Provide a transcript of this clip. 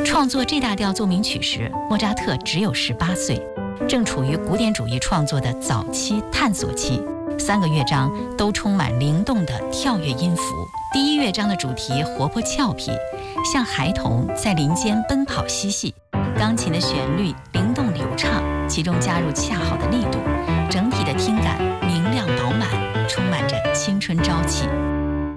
创作 G 大调奏鸣曲时，莫扎特只有18岁，正处于古典主义创作的早期探索期。3个乐章都充满灵动的跳跃音符。第1乐章的主题活泼俏皮，像孩童在林间奔跑嬉戏，钢琴的旋律灵动流畅，其中加入恰好的力度，整体的听感